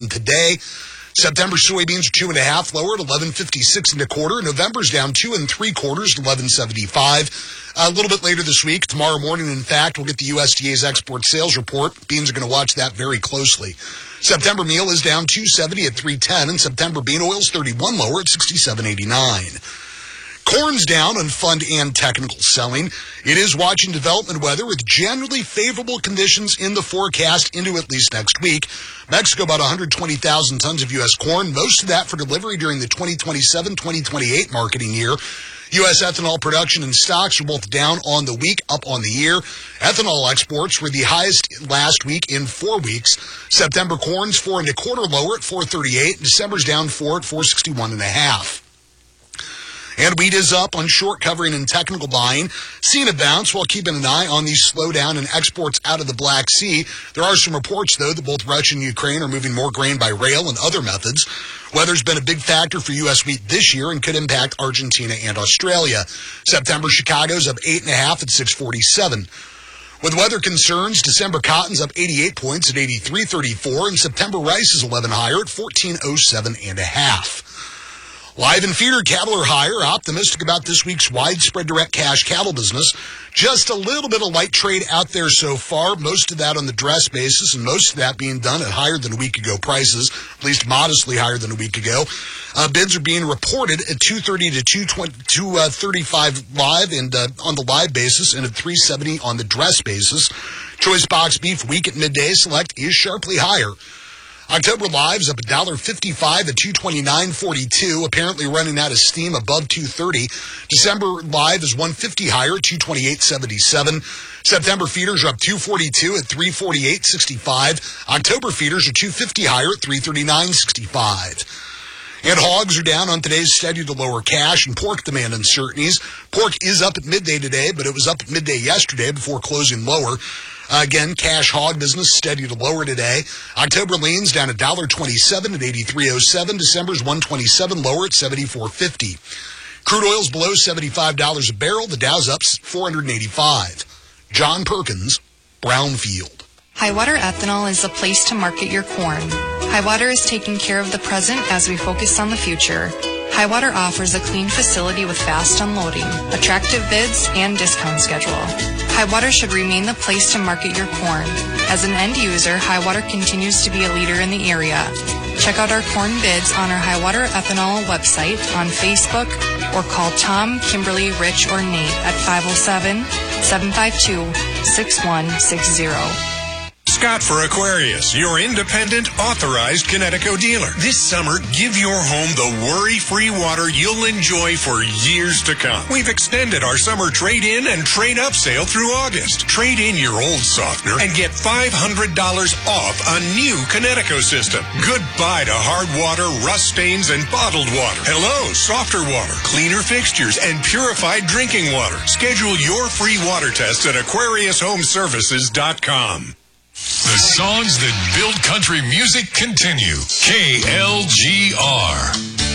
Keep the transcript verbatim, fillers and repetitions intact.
today. September soybeans are two and a half lower at eleven fifty-six and a quarter. November's down two and three quarters at eleven seventy-five. A little bit later this week, tomorrow morning, in fact, we'll get the U S D A's export sales report. Beans are going to watch that very closely. September meal is down two seventy at three ten, and September bean oil is thirty-one lower at sixty-seven eighty-nine. Corn's down on fund and technical selling. It is watching development weather with generally favorable conditions in the forecast into at least next week. Mexico about one hundred twenty thousand tons of U S corn, most of that for delivery during the twenty twenty-seven twenty twenty-eight marketing year. U S ethanol production and stocks are both down on the week, up on the year. Ethanol exports were the highest last week in four weeks. September corn's four and a quarter lower at four thirty-eight. December's down four at four sixty-one and a half. And wheat is up on short covering and technical buying. Seeing a bounce while keeping an eye on the slowdown in exports out of the Black Sea. There are some reports, though, that both Russia and Ukraine are moving more grain by rail and other methods. Weather's been a big factor for U S wheat this year and could impact Argentina and Australia. September Chicago's up eight and a half at six forty-seven. With weather concerns, December cotton's up eighty-eight points at eighty-three thirty-four, and September rice is eleven higher at fourteen oh seven and a half. Live and feeder cattle are higher, optimistic about this week's widespread direct cash cattle business. Just a little bit of light trade out there so far, most of that on the dress basis, and most of that being done at higher than a week ago prices, at least modestly higher than a week ago. Uh, bids are being reported at two thirty to two thirty-five live and uh, on the live basis, and at three seventy on the dress basis. Choice box beef week at midday select is sharply higher. October live's up one dollar fifty-five at two twenty-nine forty-two, apparently running out of steam above two thirty. December live is one fifty higher at two twenty-eight seventy-seven. September feeders are up two forty-two at three forty-eight sixty-five. October feeders are two fifty higher at three thirty-nine sixty-five. And hogs are down on today's steady to lower cash and pork demand uncertainties. Pork is up at midday today, but it was up at midday yesterday before closing lower. Uh, again, cash hog business steady to lower today. October leans down one dollar twenty-seven at eighty-three oh seven. December's one twenty-seven lower at seventy-four fifty. Crude oil's below seventy-five dollars a barrel. The Dow's up four eighty-five. John Perkins, Brownfield. Highwater Ethanol is the place to market your corn. Highwater is taking care of the present as we focus on the future. Highwater offers a clean facility with fast unloading, attractive bids, and discount schedule. Highwater should remain the place to market your corn. As an end user, Highwater continues to be a leader in the area. Check out our corn bids on our Highwater Ethanol website, on Facebook, or call Tom, Kimberly, Rich, or Nate at five oh seven, seven five two, six one six zero. Scott for Aquarius, your independent, authorized Kinetico dealer. This summer, give your home the worry-free water you'll enjoy for years to come. We've extended our summer trade-in and trade-up sale through August. Trade in your old softener and get five hundred dollars off a new Kinetico system. Goodbye to hard water, rust stains, and bottled water. Hello, softer water, cleaner fixtures, and purified drinking water. Schedule your free water test at aquarius home services dot com. The songs that build country music continue. K L G R.